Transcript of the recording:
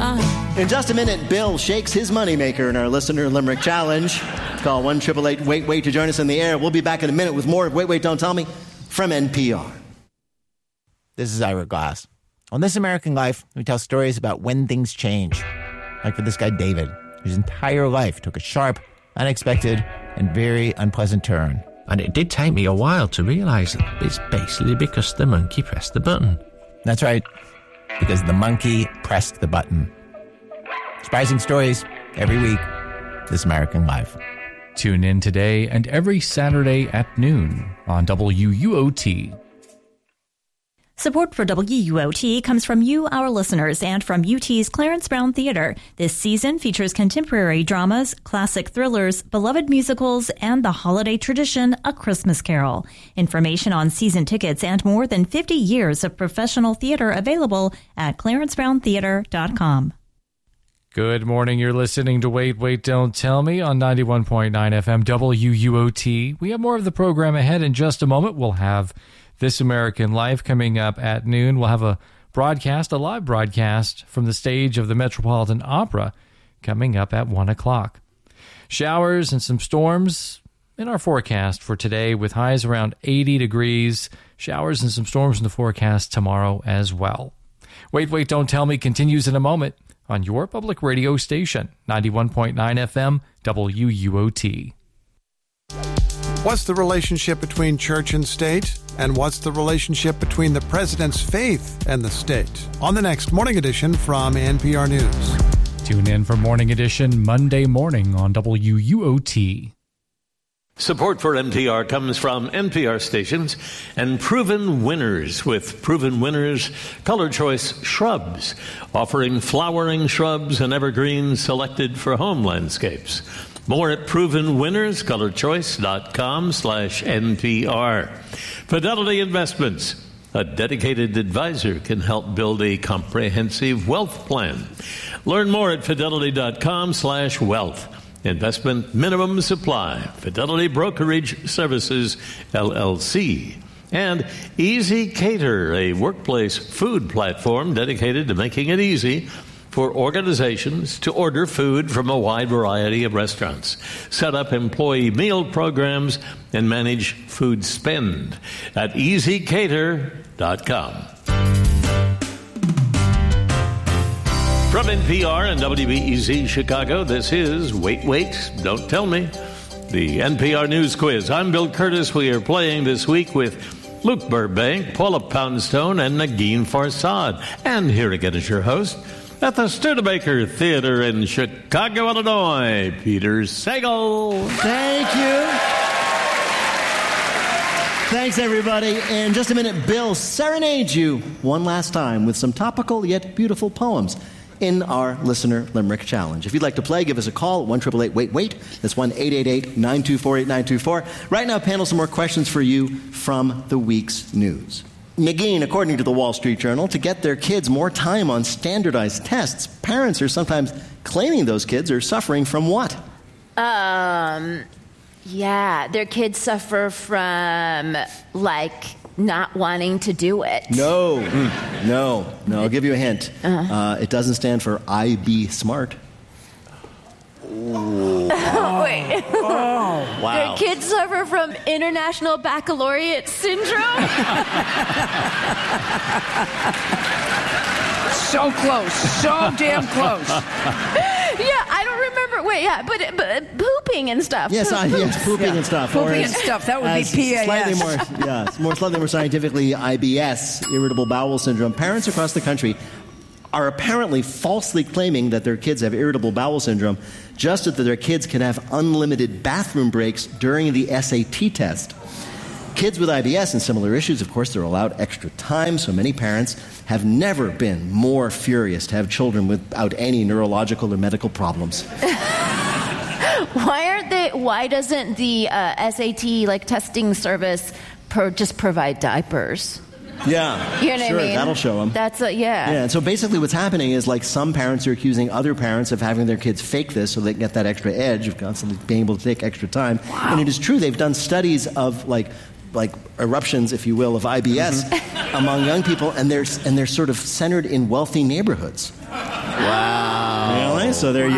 In just a minute, Bill shakes his moneymaker in our Listener Limerick Challenge. Call 1-888-WAIT-WAIT to join us in the air. We'll be back in a minute with more of Wait, Wait, Don't Tell Me from NPR. This is Ira Glass. On This American Life, we tell stories about when things change. Like for this guy, David, whose entire life took a sharp, unexpected, and very unpleasant turn. And it did take me a while to realize that it's basically because the monkey pressed the button. That's right, because the monkey pressed the button. Surprising stories every week. This American Life. Tune in today and every Saturday at noon on WUOT. Support for WUOT comes from you, our listeners, and from UT's Clarence Brown Theater. This season features contemporary dramas, classic thrillers, beloved musicals, and the holiday tradition, A Christmas Carol. Information on season tickets and more than 50 years of professional theater available at clarencebrowntheater.com. Good morning. You're listening to Wait, Wait, Don't Tell Me on 91.9 FM WUOT. We have more of the program ahead in just a moment. We'll have This American Life coming up at noon. We'll have a live broadcast from the stage of the Metropolitan Opera coming up at 1 o'clock. Showers and some storms in our forecast for today with highs around 80 degrees. Showers and some storms in the forecast tomorrow as well. Wait, Wait, Don't Tell Me continues in a moment on your public radio station, 91.9 FM WUOT. What's the relationship between church and state? And what's the relationship between the president's faith and the state? On the next Morning Edition from NPR News. Tune in for Morning Edition Monday morning on WUOT. Support for NPR comes from NPR stations and Proven Winners with Proven Winners Color Choice Shrubs, offering flowering shrubs and evergreens selected for home landscapes. More at provenwinnerscolorchoice.com/NPR. Fidelity Investments. A dedicated advisor can help build a comprehensive wealth plan. Learn more at fidelity.com/wealth. Investment minimum supply. Fidelity Brokerage Services, LLC. And Easy Cater, a workplace food platform dedicated to making it easy for organizations to order food from a wide variety of restaurants, set up employee meal programs, and manage food spend at easycater.com. From NPR and WBEZ Chicago, this is Wait, Wait, Don't Tell Me, the NPR News Quiz. I'm Bill Curtis. We are playing this week with Luke Burbank, Paula Poundstone, and Negin Farsad. And here again is your host at the Studebaker Theater in Chicago, Illinois, Peter Sagal. Thank you. Thanks, everybody. In just a minute, Bill serenades you one last time with some topical yet beautiful poems in our Listener Limerick Challenge. If you'd like to play, give us a call at 1-888-WAIT-WAIT. That's 1-888-924-8924. Right now, panel, some more questions for you from the week's news. Negin, according to the Wall Street Journal, to get their kids more time on standardized tests, parents are sometimes claiming those kids are suffering from what? Yeah, their kids suffer from, not wanting to do it. No. I'll give you a hint. It doesn't stand for IB Smart. Wait. Wow. Their kids suffer from International Baccalaureate Syndrome? So close. So damn close. Yeah, I don't remember. Wait, yeah, but pooping and stuff. Yes, pooping and stuff. Pooping and stuff. That would be PAS. Slightly more scientifically, IBS, irritable bowel syndrome. Parents across the country are apparently falsely claiming that their kids have irritable bowel syndrome just so that their kids can have unlimited bathroom breaks during the SAT test. Kids with IBS and similar issues, of course, they're allowed extra time, so many parents have never been more furious to have children without any neurological or medical problems. Why doesn't the SAT testing service just provide diapers? Yeah, you know what I mean? That'll show them. Yeah, and so basically what's happening is some parents are accusing other parents of having their kids fake this so they can get that extra edge of constantly being able to take extra time. Wow. And it is true, they've done studies of like eruptions, if you will, of IBS among young people, and they're sort of centered in wealthy neighborhoods. Wow. So there you